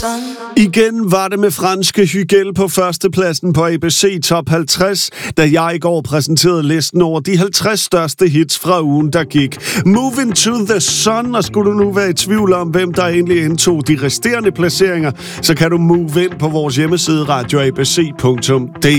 Igen var det med franske Hygel på førstepladsen på ABC Top 50, da jeg i går præsenterede listen over de 50 største hits fra ugen, der gik. Moving to the Sun, og skulle du nu være i tvivl om, hvem der egentlig indtog de resterende placeringer, så kan du move ind på vores hjemmeside radioabc.dk.